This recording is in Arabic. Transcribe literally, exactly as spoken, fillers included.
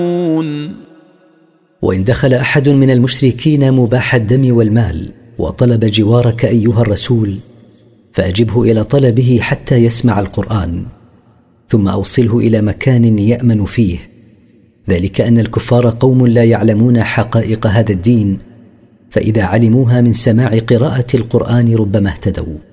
وإن دخل أحد من المشركين مباح الدم والمال وطلب جوارك أيها الرسول فأجبه إلى طلبه حتى يسمع القرآن، ثم أوصله إلى مكان يأمن فيه، ذلك أن الكفار قوم لا يعلمون حقائق هذا الدين، فإذا علموها من سماع قراءة القرآن ربما اهتدوا.